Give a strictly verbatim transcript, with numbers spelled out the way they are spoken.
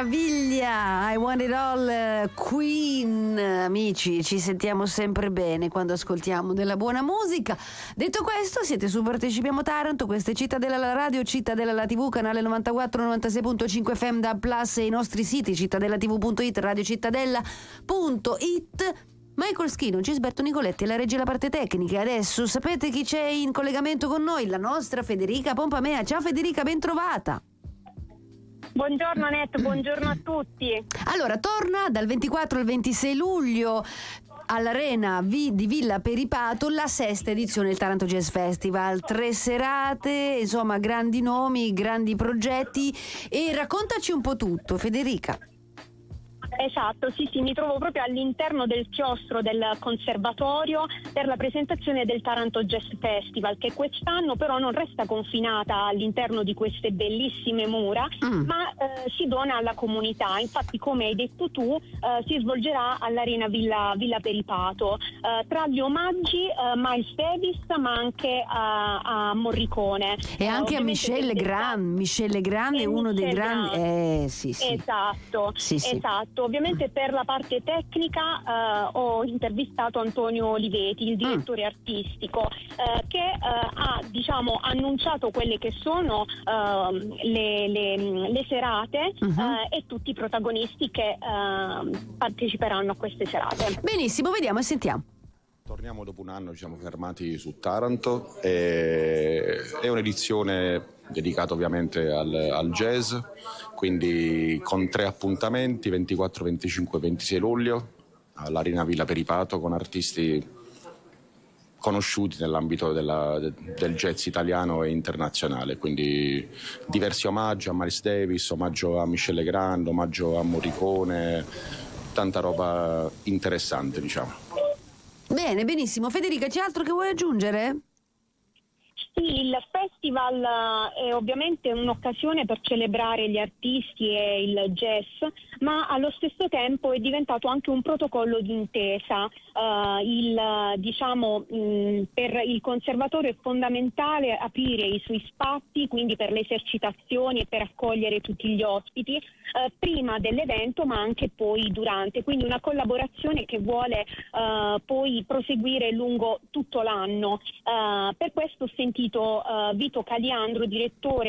meraviglia! I Want It All, Queen. Amici, ci sentiamo sempre bene quando ascoltiamo della buona musica. Detto questo, siete su Partecipiamo Taranto, questa è Cittadella la radio, Cittadella la tivù, canale novantaquattro novantasei punto cinque F M da Plus e i nostri siti cittadellativù punto it, radiocittadella punto it. Michael Schino, Gisberto Nicoletti e la regia la parte tecnica. Adesso sapete chi c'è in collegamento con noi? La nostra Federica Pompamea. Ciao Federica, ben trovata. Buongiorno Annette, buongiorno a tutti. Allora, torna dal ventiquattro al ventisei luglio all'Arena di Villa Peripato la sesta edizione del Taranto Jazz Festival. Tre serate, insomma, grandi nomi, grandi progetti. E raccontaci un po' tutto, Federica. Esatto, sì sì, mi trovo proprio all'interno del chiostro del conservatorio per la presentazione del Taranto Jazz Festival, che quest'anno però non resta confinata all'interno di queste bellissime mura, mm. ma eh, si dona alla comunità. Infatti, come hai detto tu, eh, si svolgerà all'Arena Villa, Villa Peripato, eh, tra gli omaggi eh, Miles Davis, ma anche a, a Morricone. E anche eh, a Michel Legrand. Michel Legrand è uno dei grandi... Eh, sì, sì. Esatto, sì, sì. esatto. Ovviamente per la parte tecnica eh, ho intervistato Antonio Oliveti, il direttore mm. artistico, eh, che eh, ha diciamo annunciato quelle che sono eh, le, le, le serate uh-huh. eh, e tutti i protagonisti che eh, parteciperanno a queste serate. Benissimo, vediamo e sentiamo. Torniamo dopo un anno, ci siamo fermati su Taranto, e è un'edizione dedicata ovviamente al, al jazz, quindi con tre appuntamenti, ventiquattro, venticinque e ventisei luglio, all'Arena Villa Peripato, con artisti conosciuti nell'ambito della, del jazz italiano e internazionale, quindi diversi omaggi a Miles Davis, omaggio a Michel Legrand, omaggio a Morricone, tanta roba interessante, diciamo. Bene, benissimo. Federica, c'è altro che vuoi aggiungere? Sì, il festival è ovviamente un'occasione per celebrare gli artisti e il jazz, ma allo stesso tempo è diventato anche un protocollo d'intesa. Uh, il, diciamo, mh, per il conservatorio è fondamentale aprire i suoi spazi, quindi per le esercitazioni e per accogliere tutti gli ospiti, uh, prima dell'evento ma anche poi durante, quindi una collaborazione che vuole uh, poi proseguire lungo tutto l'anno. Uh, per questo ho sentito uh, Vito Caliandro, direttore